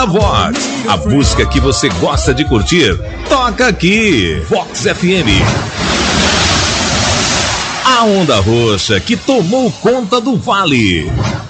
da Vox. A música que você gosta de curtir, toca aqui. Vox FM. A onda roxa que tomou conta do Vale.